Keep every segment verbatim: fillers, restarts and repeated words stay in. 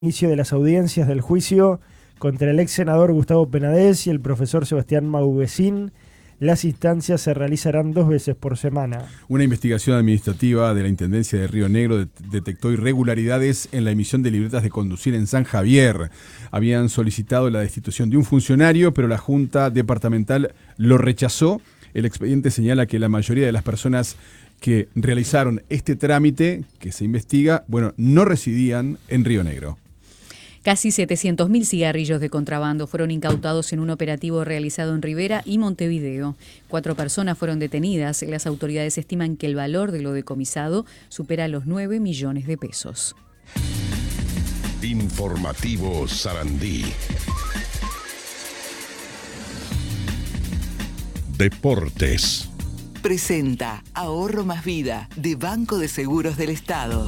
inicio de las audiencias del juicio contra el ex senador Gustavo Penades y el profesor Sebastián Maubecín. Las instancias se realizarán dos veces por semana. Una investigación administrativa de la Intendencia de Río Negro det- detectó irregularidades en la emisión de libretas de conducir en San Javier. Habían solicitado la destitución de un funcionario, pero la Junta Departamental lo rechazó. El expediente señala que la mayoría de las personas que realizaron este trámite que se investiga, bueno, no residían en Río Negro. Casi setecientos mil cigarrillos de contrabando fueron incautados en un operativo realizado en Rivera y Montevideo. Cuatro personas fueron detenidas. Las autoridades estiman que el valor de lo decomisado supera los nueve millones de pesos. Informativo Sarandí. Deportes. Presenta Ahorro Más Vida de Banco de Seguros del Estado.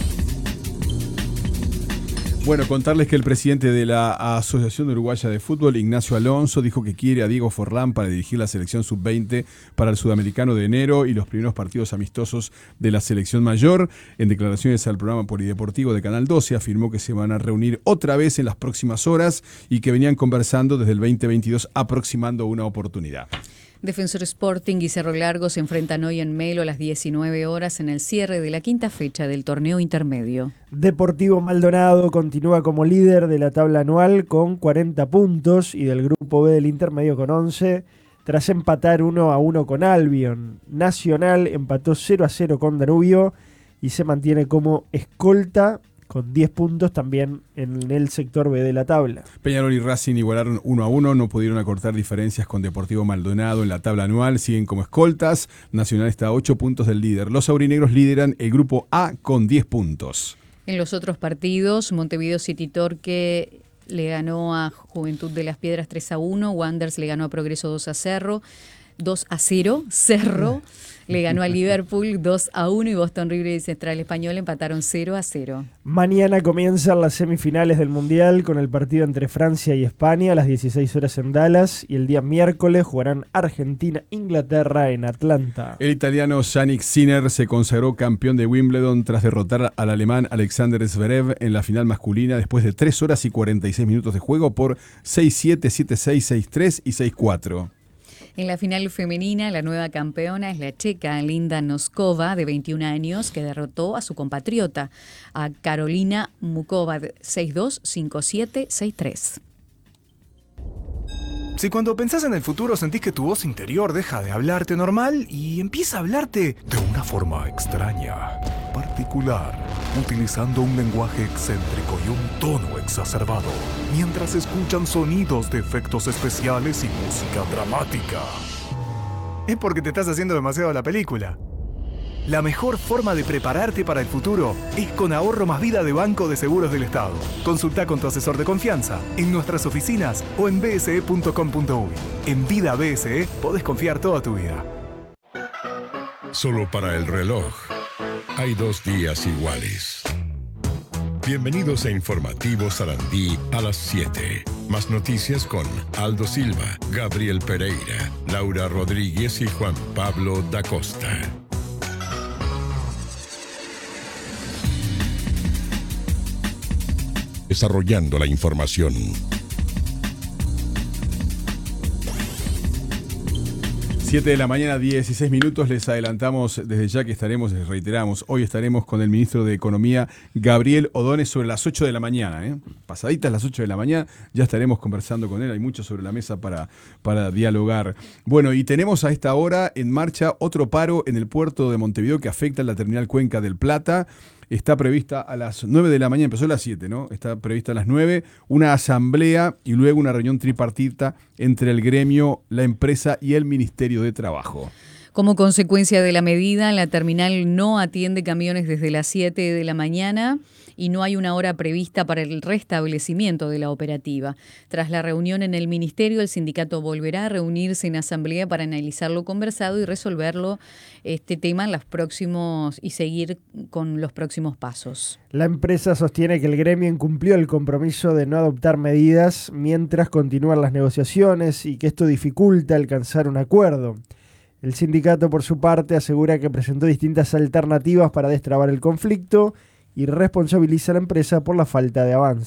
Bueno, contarles que el presidente de la Asociación Uruguaya de Fútbol, Ignacio Alonso, dijo que quiere a Diego Forlán para dirigir la selección sub veinte para el Sudamericano de enero y los primeros partidos amistosos de la selección mayor. En declaraciones al programa polideportivo de Canal doce, afirmó que se van a reunir otra vez en las próximas horas y que venían conversando desde el veinte veintidós aproximando una oportunidad. Defensor Sporting y Cerro Largo se enfrentan hoy en Melo a las diecinueve horas en el cierre de la quinta fecha del torneo intermedio. Deportivo Maldonado continúa como líder de la tabla anual con cuarenta puntos y del grupo B del intermedio con once, tras empatar uno a uno con Albion. Nacional empató cero a cero con Danubio y se mantiene como escolta con diez puntos también en el sector B de la tabla. Peñarol y Racing igualaron uno a uno, no pudieron acortar diferencias con Deportivo Maldonado en la tabla anual, siguen como escoltas. Nacional está a ocho puntos del líder. Los aurinegros lideran el grupo A con diez puntos. En los otros partidos, Montevideo City Torque le ganó a Juventud de las Piedras tres a uno, Wanderers le ganó a Progreso dos a cero, dos a cero, Cerro le ganó a Liverpool dos a uno y Boston River y Central Español empataron cero a cero. Mañana comienzan las semifinales del Mundial con el partido entre Francia y España a las dieciséis horas en Dallas y el día miércoles jugarán Argentina-Inglaterra en Atlanta. El italiano Yannick Sinner se consagró campeón de Wimbledon tras derrotar al alemán Alexander Zverev en la final masculina después de tres horas y cuarenta y seis minutos de juego por seis siete, siete seis, seis tres y seis cuatro. En la final femenina, la nueva campeona es la checa Linda Noskova, de veintiún años, que derrotó a su compatriota, a Karolina Mukova, seis dos, cinco siete, seis tres. Si cuando pensás en el futuro sentís que tu voz interior deja de hablarte normal y empieza a hablarte de una forma extraña, particular, utilizando un lenguaje excéntrico y un tono exacerbado, mientras escuchan sonidos de efectos especiales y música dramática, es porque te estás haciendo demasiado la película. La mejor forma de prepararte para el futuro es con Ahorro Más Vida de Banco de Seguros del Estado. Consulta con tu asesor de confianza en nuestras oficinas o en b s e punto com punto u y. En Vida B S E podés confiar toda tu vida. Solo para el reloj hay dos días iguales. Bienvenidos a Informativo Sarandí a las siete. Más noticias con Aldo Silva, Gabriel Pereira, Laura Rodríguez y Juan Pablo da Costa. Desarrollando la información. siete de la mañana, dieciséis minutos. Les adelantamos desde ya que estaremos, les reiteramos, hoy estaremos con el ministro de Economía, Gabriel Ordóñez, sobre las ocho de la mañana. ¿eh? Pasaditas las ocho de la mañana, ya estaremos conversando con él. Hay mucho sobre la mesa para, para dialogar. Bueno, y tenemos a esta hora en marcha otro paro en el puerto de Montevideo que afecta a la terminal Cuenca del Plata. Está prevista a las nueve de la mañana, empezó a las siete, ¿no? Está prevista a las nueve, una asamblea y luego una reunión tripartita entre el gremio, la empresa y el Ministerio de Trabajo. Como consecuencia de la medida, la terminal no atiende camiones desde las siete de la mañana y no hay una hora prevista para el restablecimiento de la operativa. Tras la reunión en el Ministerio, el sindicato volverá a reunirse en asamblea para analizar lo conversado y resolverlo este tema en los próximos y seguir con los próximos pasos. La empresa sostiene que el gremio incumplió el compromiso de no adoptar medidas mientras continúan las negociaciones y que esto dificulta alcanzar un acuerdo. El sindicato, por su parte, asegura que presentó distintas alternativas para destrabar el conflicto y responsabiliza a la empresa por la falta de avance.